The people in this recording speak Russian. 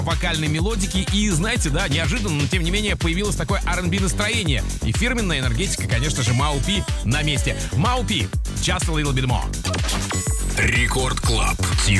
вокальной мелодики. И, знаете, да, неожиданно, но тем не менее появилось такое R&B настроение. И фирменная энергетика, конечно же, Маупи на месте. Маупи, Just a Little Bit More. Рекорд Клаб.